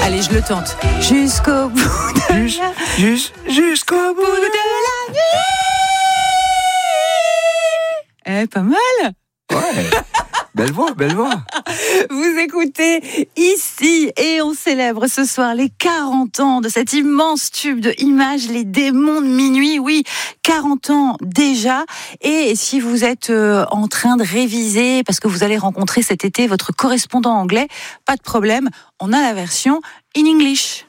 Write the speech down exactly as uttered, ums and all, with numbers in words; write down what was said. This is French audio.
Allez, je le tente. Jusqu'au bout de Jus- la... jus- Jusqu'au bout bout de la nuit. Eh, pas mal. Ouais. Belle voix, belle voix. Vous écoutez ici et on célèbre ce soir les quarante ans de cet immense tube de Images, Les Démons de Minuit. Oui, quarante ans déjà. Et si vous êtes en train de réviser parce que vous allez rencontrer cet été votre correspondant anglais, pas de problème, on a la version in English.